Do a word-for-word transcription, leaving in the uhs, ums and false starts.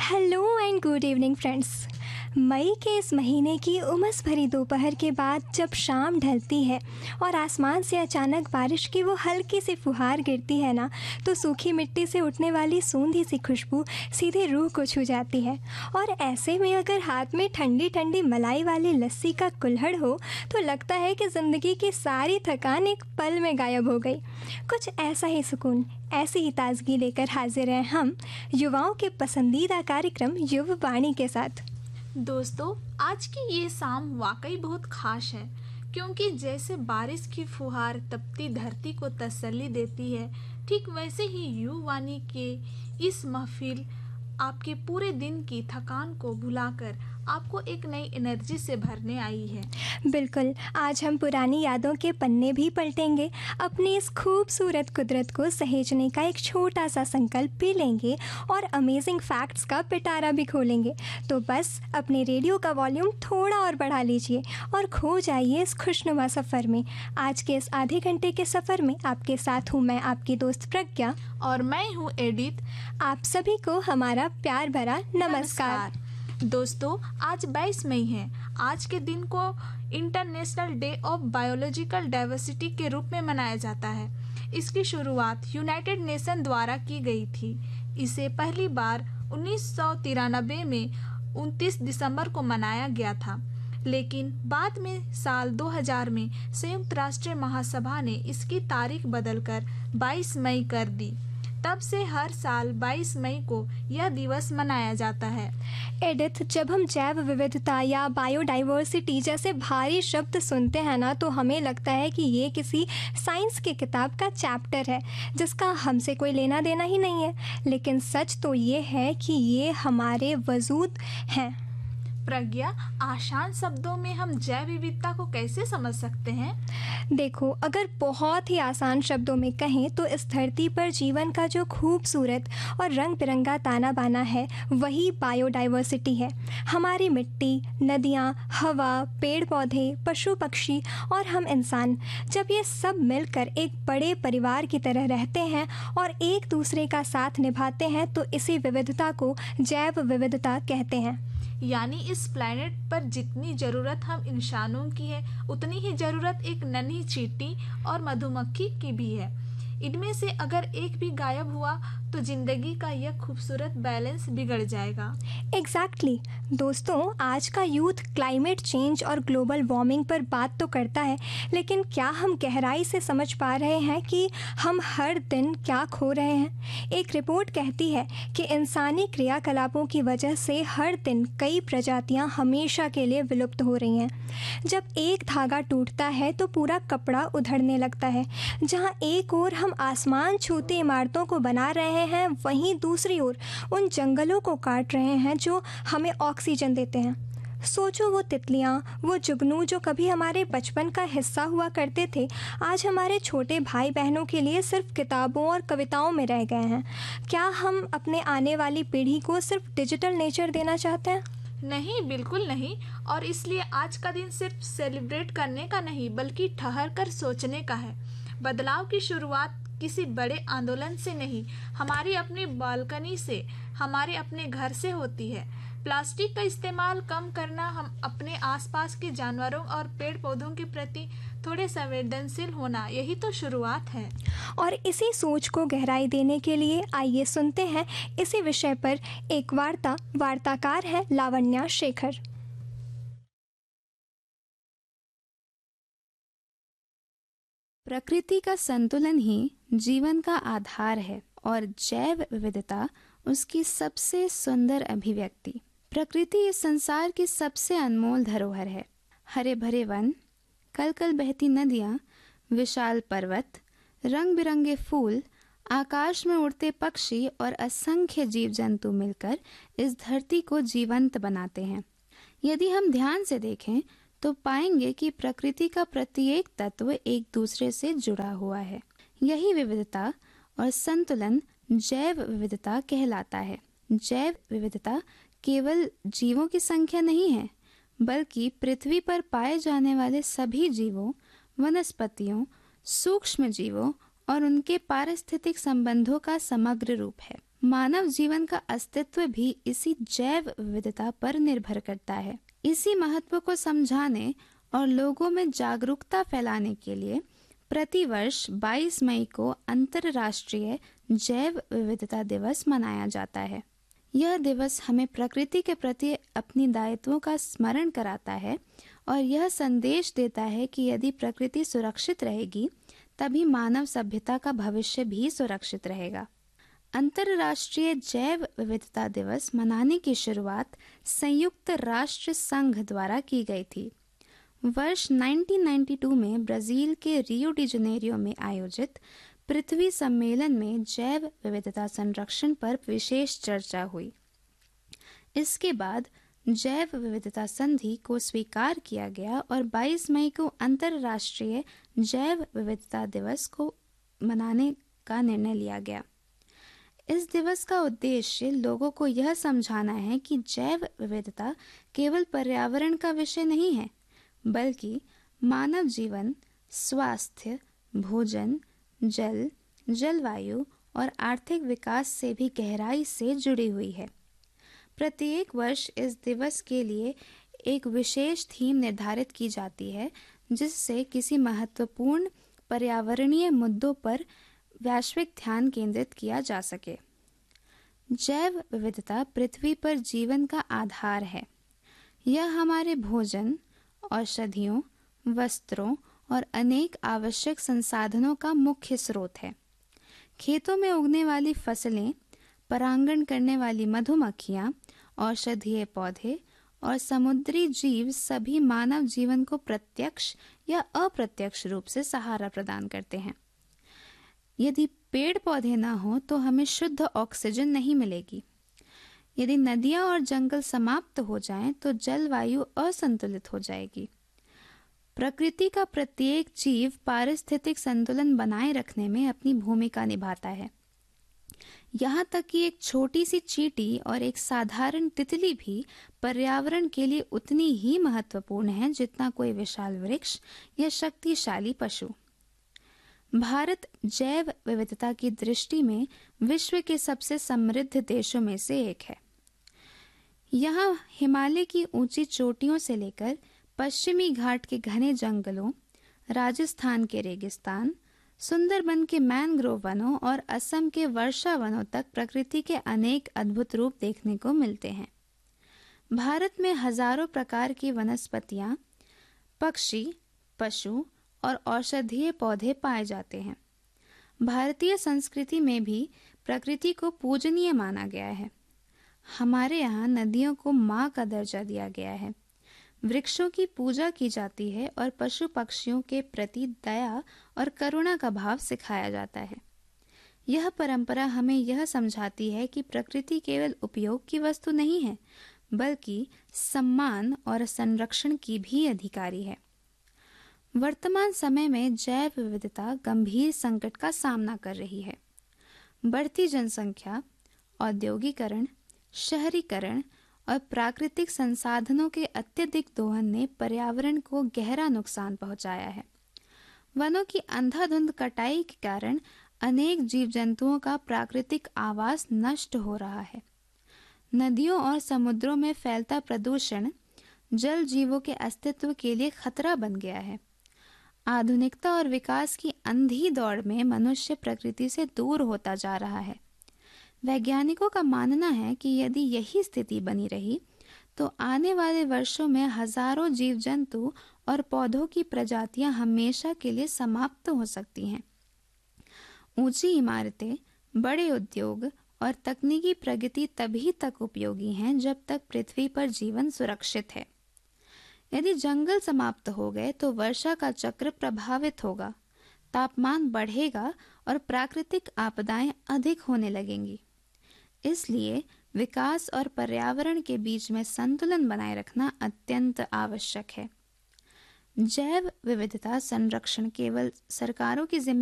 Hello and good evening friends. मई के इस महीने की उमस भरी दोपहर के बाद जब शाम ढलती है और आसमान से अचानक बारिश की वो हल्की सी फुहार गिरती है ना, तो सूखी मिट्टी से उठने वाली सूंधी सी खुशबू सीधे रूह को छू जाती है। और ऐसे में अगर हाथ में ठंडी ठंडी मलाई वाली लस्सी का कुल्हड़ हो तो लगता है कि ज़िंदगी की सारी थकान एक पल में गायब हो गई। कुछ ऐसा ही सुकून, ऐसी ही ताजगी लेकर हाजिर हैं हम युवाओं के पसंदीदा कार्यक्रम युववाणी के साथ। दोस्तों, आज की ये शाम वाकई बहुत खास है, क्योंकि जैसे बारिश की फुहार तपती धरती को तसल्ली देती है, ठीक वैसे ही युववाणी के इस महफिल आपके पूरे दिन की थकान को भुलाकर आपको एक नई एनर्जी से भरने आई है। बिल्कुल, आज हम पुरानी यादों के पन्ने भी पलटेंगे, अपनी इस खूबसूरत कुदरत को सहेजने का एक छोटा सा संकल्प भी लेंगे और अमेजिंग फैक्ट्स का पिटारा भी खोलेंगे। तो बस अपने रेडियो का वॉल्यूम थोड़ा और बढ़ा लीजिए और खो जाइए इस खुशनुमा सफ़र में। आज के इस आधे घंटे के सफ़र में आपके साथ हूँ मैं, आपकी दोस्त प्रज्ञा, और मैं हूँ एडिथ। आप सभी को हमारा प्यार भरा नमस्कार, नमस्कार। दोस्तों, आज बाईस मई है। आज के दिन को international day of biological diversity के रूप में मनाया जाता है। इसकी शुरुआत यूनाइटेड नेशन द्वारा की गई थी। इसे पहली बार उन्नीस सौ तिरानबे में उनतीस दिसंबर को मनाया गया था, लेकिन बाद में साल दो हज़ार में संयुक्त राष्ट्र महासभा ने इसकी तारीख बदलकर बाईस मई कर दी। तब से हर साल बाईस मई को यह दिवस मनाया जाता है। एडिथ, जब हम जैव विविधता या बायोडाइवर्सिटी जैसे भारी शब्द सुनते हैं ना, तो हमें लगता है कि ये किसी साइंस की किताब का चैप्टर है जिसका हमसे कोई लेना देना ही नहीं है। लेकिन सच तो ये है कि ये हमारे वजूद हैं। प्रज्ञा, आसान शब्दों में हम जैव विविधता को कैसे समझ सकते हैं? देखो, अगर बहुत ही आसान शब्दों में कहें तो इस धरती पर जीवन का जो खूबसूरत और रंग बिरंगा ताना बाना है वही बायोडाइवर्सिटी है। हमारी मिट्टी, नदियाँ, हवा, पेड़ पौधे, पशु पक्षी और हम इंसान, जब ये सब मिलकर एक बड़े परिवार की तरह रहते हैं और एक दूसरे का साथ निभाते हैं तो इसी विविधता को जैव विविधता कहते हैं। यानी इस प्लैनेट पर जितनी ज़रूरत हम इंसानों की है, उतनी ही ज़रूरत एक नन्ही चींटी और मधुमक्खी की भी है। इनमें से अगर एक भी गायब हुआ तो जिंदगी का यह खूबसूरत बैलेंस बिगड़ जाएगा। Exactly exactly. दोस्तों, आज का यूथ क्लाइमेट चेंज और ग्लोबल वार्मिंग पर बात तो करता है, लेकिन क्या हम गहराई से समझ पा रहे हैं कि हम हर दिन क्या खो रहे हैं? एक रिपोर्ट कहती है कि इंसानी क्रियाकलापों की वजह से हर दिन कई प्रजातियां हमेशा के लिए विलुप्त हो रही हैं। जब एक धागा टूटता है तो पूरा कपड़ा उधड़ने लगता है। जहां एक ओर हम आसमान छूती इमारतों को बना रहे हैं, वहीं दूसरी ओर उन जंगलों को काट रहे हैं जो हमें ऑक्सीजन देते हैं। सोचो, वो तितलियाँ, वो जुगनू जो कभी हमारे बचपन का हिस्सा हुआ करते थे, आज हमारे छोटे भाई बहनों के लिए सिर्फ किताबों और कविताओं में रह गए हैं। क्या हम अपने आने वाली पीढ़ी को सिर्फ डिजिटल नेचर देना चाहते हैं? नहीं, बिल्कुल नहीं। और इसलिए आज का दिन सिर्फ सेलिब्रेट करने का नहीं, बल्कि ठहर कर सोचने का है। बदलाव की शुरुआत किसी बड़े आंदोलन से नहीं, हमारी अपनी बालकनी से, हमारे अपने घर से होती है। प्लास्टिक का इस्तेमाल कम करना, हम अपने आसपास के जानवरों और पेड़ पौधों के प्रति थोड़े संवेदनशील होना, यही तो शुरुआत है। और इसी सोच को गहराई देने के लिए आइए सुनते हैं इसी विषय पर एक वार्ता। वार्ताकार है लावण्या शेखर। प्रकृति का संतुलन ही जीवन का आधार है और जैव विविधता उसकी सबसे सुंदर अभिव्यक्ति। प्रकृति इस संसार की सबसे अनमोल धरोहर है। हरे भरे वन, कल कल बहती नदियाँ, विशाल पर्वत, रंग बिरंगे फूल, आकाश में उड़ते पक्षी और असंख्य जीव जंतु मिलकर इस धरती को जीवंत बनाते हैं। यदि हम ध्यान से देखें तो पाएंगे कि प्रकृति का प्रत्येक तत्व एक दूसरे से जुड़ा हुआ है। यही विविधता और संतुलन जैव विविधता कहलाता है। जैव विविधता केवल जीवों की संख्या नहीं है, बल्कि पृथ्वी पर पाए जाने वाले सभी जीवों, वनस्पतियों, सूक्ष्म जीवों और उनके पारिस्थितिक संबंधों का समग्र रूप है। मानव जीवन का अस्तित्व भी इसी जैव विविधता पर निर्भर करता है। इसी महत्व को समझाने और लोगों में जागरूकता फैलाने के लिए प्रतिवर्ष बाईस मई को अंतर्राष्ट्रीय जैव विविधता दिवस मनाया जाता है। यह दिवस हमें प्रकृति के प्रति अपनी दायित्वों का स्मरण कराता है और यह संदेश देता है कि यदि प्रकृति सुरक्षित रहेगी तभी मानव सभ्यता का भविष्य भी सुरक्षित रहेगा। अंतर्राष्ट्रीय जैव विविधता दिवस मनाने की शुरुआत संयुक्त राष्ट्र संघ द्वारा की गई थी। वर्ष उन्नीस सौ बानवे में ब्राजील के रियो डी जनेरियो में आयोजित पृथ्वी सम्मेलन में जैव विविधता संरक्षण पर विशेष चर्चा हुई। इसके बाद जैव विविधता संधि को स्वीकार किया गया और बाईस मई को अंतर्राष्ट्रीय जैव विविधता दिवस को मनाने का निर्णय लिया गया। इस दिवस का उद्देश्य लोगों को यह समझाना है कि जैव विविधता केवल पर्यावरण का विषय नहीं है, बल्कि मानव जीवन, स्वास्थ्य, भोजन, जल, जलवायु और आर्थिक विकास से भी गहराई से जुड़ी हुई है। प्रत्येक वर्ष इस दिवस के लिए एक विशेष थीम निर्धारित की जाती है, जिससे किसी महत्वपूर्ण पर्यावरणीय मुद्दों पर वैश्विक ध्यान केंद्रित किया जा सके। जैव विविधता पृथ्वी पर जीवन का आधार है। यह हमारे भोजन, औषधियों, वस्त्रों और अनेक आवश्यक संसाधनों का मुख्य स्रोत है। खेतों में उगने वाली फसलें, परागण करने वाली मधुमक्खियां, औषधीय पौधे और समुद्री जीव सभी मानव जीवन को प्रत्यक्ष या अप्रत्यक्ष रूप से सहारा प्रदान करते हैं। यदि पेड़ पौधे ना हो तो हमें शुद्ध ऑक्सीजन नहीं मिलेगी। यदि नदियां और जंगल समाप्त हो जाएं तो जलवायु असंतुलित हो जाएगी। प्रकृति का प्रत्येक जीव पारिस्थितिक संतुलन बनाए रखने में अपनी भूमिका निभाता है। यहाँ तक कि एक छोटी सी चींटी और एक साधारण तितली भी पर्यावरण के लिए उतनी ही महत्वपूर्ण है जितना कोई विशाल वृक्ष या शक्तिशाली पशु। भारत जैव विविधता की दृष्टि में विश्व के सबसे समृद्ध देशों में से एक है। यहाँ हिमालय की ऊंची चोटियों से लेकर पश्चिमी घाट के घने जंगलों, राजस्थान के रेगिस्तान, सुंदरबन के मैंग्रोव वनों और असम के वर्षा वनों तक प्रकृति के अनेक अद्भुत रूप देखने को मिलते हैं। भारत में हजारों प्रकार की वनस्पतियां, पक्षी, पशु और औषधीय पौधे पाए जाते हैं। भारतीय संस्कृति में भी प्रकृति को पूजनीय माना गया है। हमारे यहाँ नदियों को माँ का दर्जा दिया गया है। वृक्षों की पूजा की जाती है और पशु पक्षियों के प्रति दया और करुणा का भाव सिखाया जाता है। यह परंपरा हमें यह समझाती है कि प्रकृति केवल उपयोग की वस्तु नहीं है, बल्कि सम्मान और संरक्षण की भी अधिकारी है। वर्तमान समय में जैव विविधता गंभीर संकट का सामना कर रही है। बढ़ती जनसंख्या, औद्योगिकरण, शहरीकरण और प्राकृतिक संसाधनों के अत्यधिक दोहन ने पर्यावरण को गहरा नुकसान पहुंचाया है। वनों की अंधाधुंध कटाई के कारण अनेक जीव जंतुओं का प्राकृतिक आवास नष्ट हो रहा है। नदियों और समुद्रों में फैलता प्रदूषण जल जीवों के अस्तित्व के लिए खतरा बन गया है। आधुनिकता और विकास की अंधी दौड़ में मनुष्य प्रकृति से दूर होता जा रहा है। वैज्ञानिकों का मानना है कि यदि यही स्थिति बनी रही तो आने वाले वर्षों में हजारों जीव जंतु और पौधों की प्रजातियां हमेशा के लिए समाप्त हो सकती हैं। ऊंची इमारतें, बड़े उद्योग और तकनीकी प्रगति तभी तक उपयोगी हैं जब तक पृथ्वी पर जीवन सुरक्षित है। यदि जंगल समाप्त हो गए तो वर्षा का चक्र प्रभावित होगा, तापमान बढ़ेगा और प्राकृतिक आपदाएं अधिक होने लगेंगी। इसलिए विकास और पर्यावरण के बीच में संतुलन बनाए रखना अत्यंत आवश्यक है। जैव विविधता संरक्षण केवल सरकारों की जिम्मेदारी